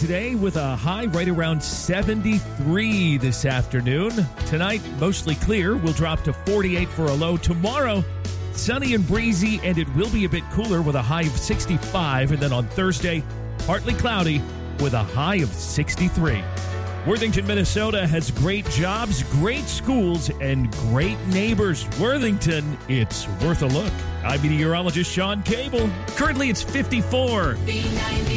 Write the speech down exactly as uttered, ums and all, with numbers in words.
today with a high right around seventy-three this afternoon. Tonight, mostly clear. We'll drop to forty-eight for a low. Tomorrow, sunny and breezy, and it will be a bit cooler with a high of sixty-five. And then on Thursday, partly cloudy with a high of sixty-three. Worthington, Minnesota has great jobs, great schools, and great neighbors. Worthington, it's worth a look. I'm meteorologist Sean Cable. Currently, it's fifty-four.